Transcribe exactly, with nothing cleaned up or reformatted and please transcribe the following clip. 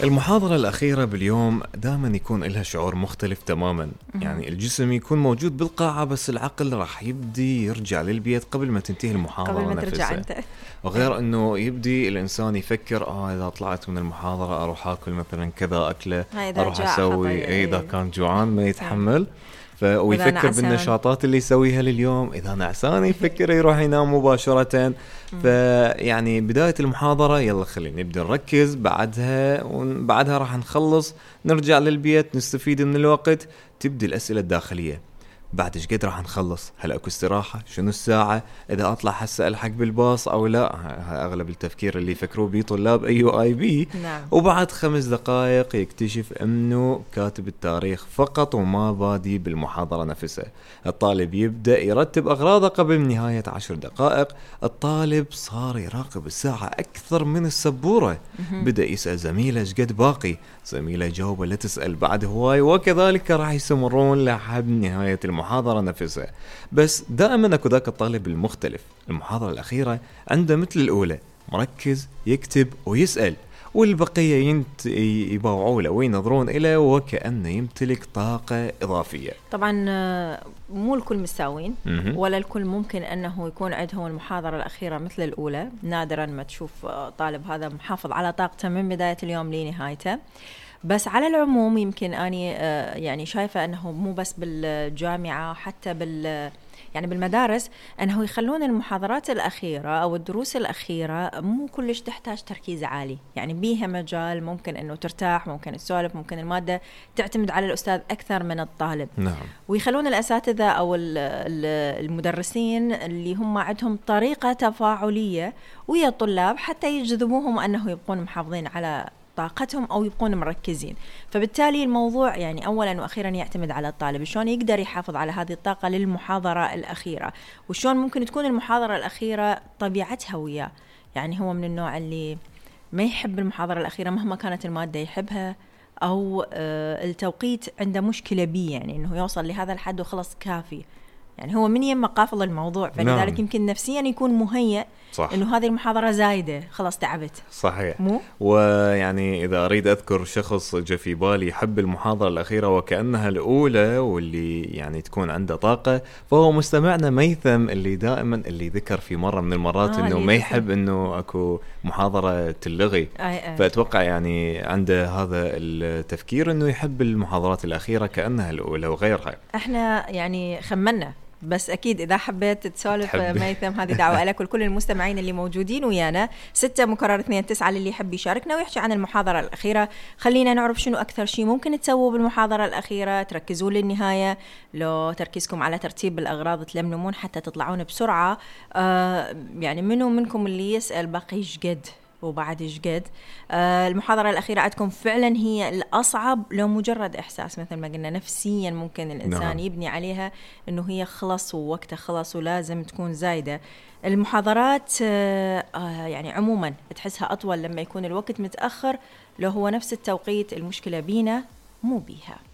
المحاضرة الأخيرة باليوم دائما يكون لها شعور مختلف تماما. يعني الجسم يكون موجود بالقاعة بس العقل راح يبدي يرجع للبيت قبل ما تنتهي المحاضرة قبل ما ترجع نفسها. أنت. وغير أنه يبدي الإنسان يفكر آه إذا طلعت من المحاضرة أروح أكل مثلا كذا أكلة، أروح أسوي إذا كان جوعان ما يتحمل، ويفكر بالنشاطات اللي يسويها لليوم. إذا نعسان يفكر يروح ينام مباشرة. فيعني بداية المحاضرة يلا خلينا نبدأ نركز، بعدها وبعدها راح نخلص نرجع للبيت نستفيد من الوقت. تبدي الأسئلة الداخلية، بعد ايش قد راح نخلص؟ هل اكو استراحة؟ شنو الساعة؟ اذا اطلع هسه الحق بالباص او لا؟ اغلب التفكير اللي يفكروا بيه طلاب اي يو اي بي. نعم. وبعد خمس دقائق يكتشف انه كاتب التاريخ فقط وما بادي بالمحاضرة نفسها. الطالب يبدأ يرتب اغراضه قبل نهاية عشر دقائق. الطالب صار يراقب الساعة اكثر من السبورة. بدأ يسأل زميله ايش قد باقي، زميله يجاوب لا تسأل بعد هواي، وكذلك راح يستمرون لحد نهاية المحاضرة نفسها. بس دائما اكو ذاك الطالب المختلف. المحاضرة الأخيرة عنده مثل الأولى، مركز يكتب ويسأل، والبقية ينت... يباوعوا له وينظرون إليه وكأنه يمتلك طاقة إضافية. طبعا مو الكل مساوين ولا الكل ممكن أنه يكون عندهم المحاضرة الأخيرة مثل الأولى. نادرا ما تشوف طالب هذا محافظ على طاقته من بداية اليوم لنهايته. بس على العموم يمكن أني يعني شايفة أنه مو بس بالجامعة، حتى بال يعني بالمدارس، أنه يخلون المحاضرات الأخيرة أو الدروس الأخيرة مو كلش تحتاج تركيز عالي. يعني بيها مجال ممكن أنه ترتاح، ممكن تسولف، ممكن المادة تعتمد على الأستاذ أكثر من الطالب. نعم. ويخلون الأساتذة أو المدرسين اللي هم عندهم طريقة تفاعلية ويا الطلاب حتى يجذبوهم أنه يبقون محافظين على طاقتهم أو يبقون مركزين. فبالتالي الموضوع يعني أولا وأخيرا يعتمد على الطالب شلون يقدر يحافظ على هذه الطاقة للمحاضرة الأخيرة، وشلون ممكن تكون المحاضرة الأخيرة طبيعتها وياه. يعني هو من النوع اللي ما يحب المحاضرة الأخيرة مهما كانت المادة يحبها، أو التوقيت عنده مشكلة بيه، يعني إنه يوصل لهذا الحد وخلص كافي. يعني هو من يم قافل الموضوع، فلذلك نعم. يمكن نفسيا يكون مهيئ إنه هذه المحاضرة زايدة خلاص تعبت. صحيح. مو؟ ويعني إذا أريد أذكر شخص جاء في بالي يحب المحاضرة الأخيرة وكأنها الأولى واللي يعني تكون عنده طاقة، فهو مستمعنا ميثم اللي دائما اللي ذكر في مرة من المرات آه إنه ما يحب إنه أكو محاضرة تلغي. فأتوقع يعني عنده هذا التفكير إنه يحب المحاضرات الأخيرة كأنها الأولى وغيرها. إحنا يعني خمنا، بس أكيد إذا حبيت تسولف ميثم هذه دعوة لك ولكل المستمعين اللي موجودين ويانا. ستة مكرر اثنين تسعة اللي يحب يشاركنا ويحكي عن المحاضرة الأخيرة. خلينا نعرف شنو أكثر شيء ممكن تسووا بالمحاضرة الأخيرة، تركزوا للنهاية، لو تركيزكم على ترتيب الأغراض تلملمون حتى تطلعون بسرعة. آه يعني منو منكم اللي يسأل باقي جد وبعد جد. آه المحاضرة الأخيرة عندكم فعلا هي الأصعب، لو مجرد إحساس مثل ما قلنا نفسيا ممكن الإنسان نعم. يبني عليها إنه هي خلص ووقتها خلص ولازم تكون زايدة. المحاضرات آه آه يعني عموما تحسها أطول لما يكون الوقت متأخر. لو هو نفس التوقيت المشكلة بينا مو بيها.